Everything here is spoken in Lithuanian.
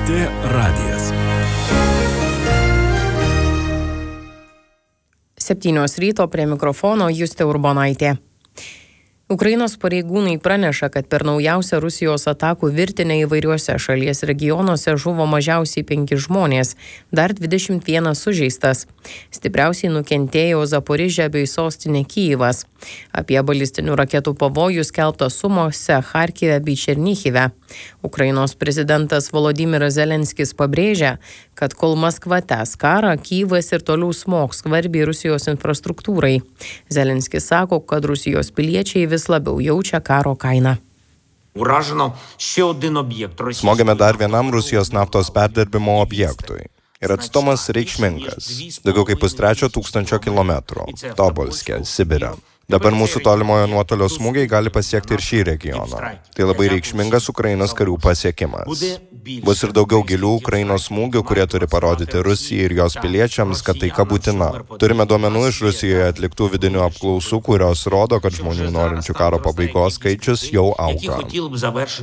LRT radijas. 7 ryto prie mikrofono Justė Urbonaitė. Ukrainos pareigūnai praneša, kad per naujausią Rusijos atakų virtinę įvairiuose šalies regionuose žuvo mažiausiai 5 žmonės, dar 21 sužeistas. Stipriausiai nukentėjo Zaporižė bei sostinė Kyjivas. Apie balistinių raketų pavojų skelbta Sumose, Charkive bei Černichive. Ukrainos prezidentas Volodymyras Zelenskis pabrėžia, kad kol Maskva tęs karą, Kyjivas ir toliau smogs skvarbiai Rusijos infrastruktūrai. Zelenskis sako, kad Rusijos piliečiai vis labiau jaučia karo kainą. Smogėme dar vienam Rusijos naftos perdirbimo objektui. Ir atstumas reikšmingas. Daugiau kaip 3,5 kilometrų. Tobolske, Sibire. Dabar mūsų tolimojo nuotolio smūgiai gali pasiekti ir šį regioną. Tai labai reikšmingas Ukrainos karių pasiekimas. Bus ir daugiau gilių Ukrainos smūgių, kurie turi parodyti Rusijai ir jos piliečiams, kad taika būtina. Turime duomenų iš Rusijoje atliktų vidinių apklausų, kurios rodo, kad žmonių norinčių karo pabaigos skaičius jau auga.